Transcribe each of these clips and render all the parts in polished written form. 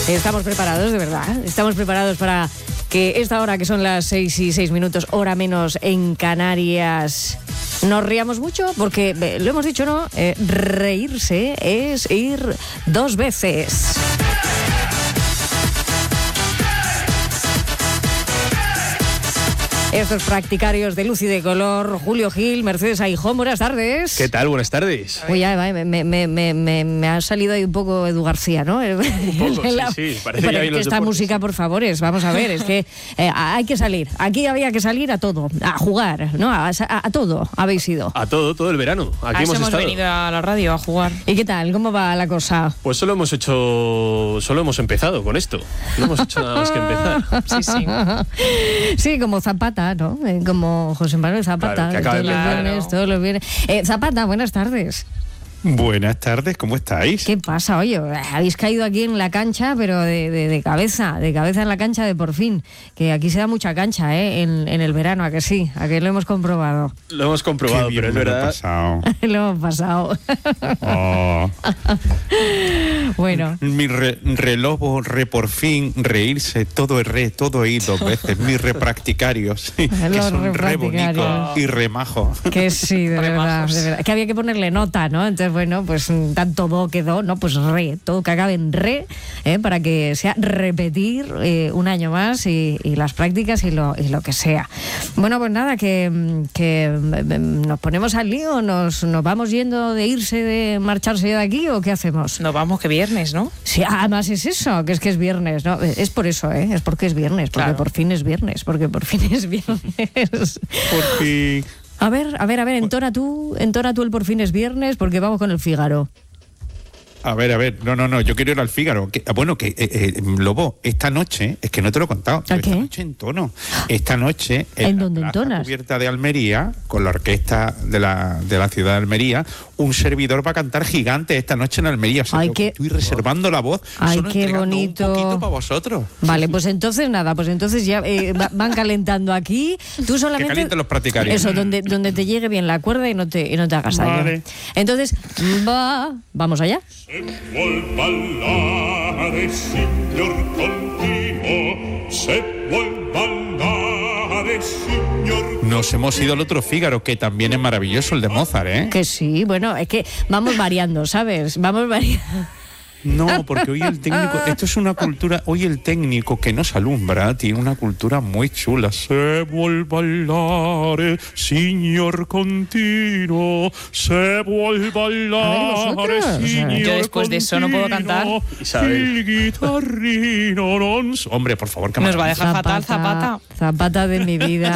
Estamos preparados, de verdad. Estamos preparados para que esta hora, que son las 6:06, hora menos en Canarias, nos riamos mucho, porque lo hemos dicho, ¿no? Reírse es ir dos veces. Estos practicarios de luz y de color, Julio Gil, Mercedes Aijón, buenas tardes. ¿Qué tal? Buenas tardes. Uy, ya, me ha salido ahí un poco Edu García, ¿no? Un poco, sí, parece pero que es que esta música, por favor, vamos a ver, es que hay que salir. Aquí había que salir a todo, a jugar, ¿no? A todo habéis ido. A todo el verano. Aquí hemos venido a la radio a jugar. ¿Y qué tal? ¿Cómo va la cosa? Pues solo hemos empezado con esto. No hemos hecho nada más que empezar. Sí. Sí, como Zapata, ¿no? Como José Manuel Zapata, claro, todos los viernes. Zapata, buenas tardes. Buenas tardes, ¿cómo estáis? ¿Qué pasa? Oye, habéis caído aquí en la cancha, pero de cabeza en la cancha de por fin. Que aquí se da mucha cancha, en el verano, ¿a que sí? ¿A que lo hemos comprobado? Lo hemos comprobado, pero es verdad. Lo hemos pasado. Oh. Bueno. Mi relobo, por fin, reírse, todo ir dos veces. Mis repracticarios, que son re bonitos y remajos. Que sí, de verdad. Que había que ponerle nota, ¿no? Entonces, bueno, pues tanto do quedó, ¿no? Pues todo que acabe en re, para que sea repetir un año más y las prácticas y lo que sea. Bueno, pues nada, que nos ponemos al lío, nos vamos yendo de marcharse de aquí, ¿o qué hacemos? Nos vamos, que viernes, ¿no? Sí, además es eso, que es viernes, ¿no? Es por eso, es porque es viernes, porque claro. Por fin es viernes. Por fin. A ver, entona tú el por fin es viernes, porque vamos con el Fígaro. A ver, no, yo quiero ir al Fígaro. Lobo, esta noche, es que no te lo he contado, pero ¿qué? esta noche entono. Esta noche, ¿En dónde la plaza entonas? cubierta de Almería, con la orquesta de la ciudad de Almería, un servidor va a cantar Gigante esta noche en Almería. Estoy reservando la voz, solo qué bonito. Un poquito para vosotros. Vale, pues entonces ya van calentando aquí. Tú solamente que calienten los practicarios. Eso, donde te llegue bien la cuerda y no te hagas daño. Vale. Entonces, vamos allá. Se vuol ballare, signor continuo, se vuol ballare, signor. Nos hemos ido al otro Fígaro, que también es maravilloso, el de Mozart, ¿eh? Que sí, bueno, es que vamos variando, ¿sabes? Vamos variando. No, porque hoy el técnico, esto es una cultura, hoy el técnico que nos alumbra tiene una cultura muy chula. Se vuol ballare, signor continuo, se vuol ballare, signor. Yo después de eso no puedo cantar. El guitarrino non. Hombre, por favor, que nos va a dejar fatal Zapata. Zapata de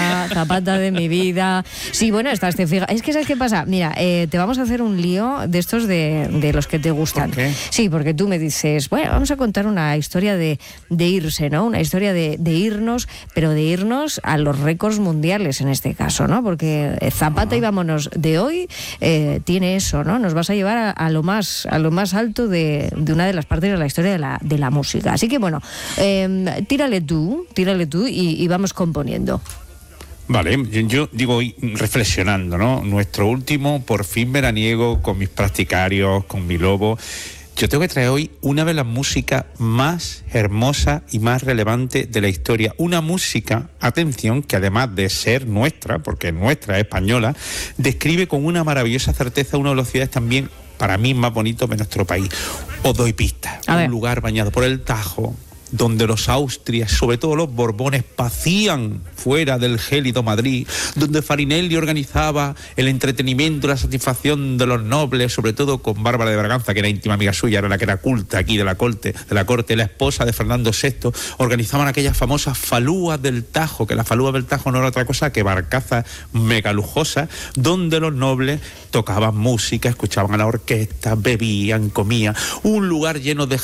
mi vida. Sí, bueno, está este Fígaro. Es que, ¿sabes qué pasa? Mira, te vamos a hacer un lío de estos de los que te gustan. ¿Por qué? Sí, porque tú me dices, bueno, vamos a contar una historia de irse, ¿no? Una historia de irnos, pero de irnos a los récords mundiales en este caso, ¿no? Porque Zapata y vámonos de hoy tiene eso, ¿no? Nos vas a llevar a lo más alto de una de las partes de la historia de la música. Así que bueno, tírale tú y vamos componiendo. Vale, yo digo, reflexionando, ¿no? Nuestro último, por fin veraniego, con mis practicarios, con mi lobo. Yo tengo que traer hoy una de las músicas más hermosas y más relevantes de la historia. Una música, atención, que además de ser nuestra, porque nuestra es española, describe con una maravillosa certeza una de las ciudades también, para mí, más bonitos de nuestro país. Os doy pistas. Un lugar bañado por el Tajo, donde los Austrias, sobre todo los Borbones, pacían fuera del gélido Madrid, donde Farinelli organizaba el entretenimiento y la satisfacción de los nobles, sobre todo con Bárbara de Braganza, que era íntima amiga suya, era la que era culta aquí de la corte, la esposa de Fernando VI, organizaban aquellas famosas falúas del Tajo, que la falúa del Tajo no era otra cosa que barcazas megalujosas, donde los nobles tocaban música, escuchaban a la orquesta, bebían, comían, un lugar lleno de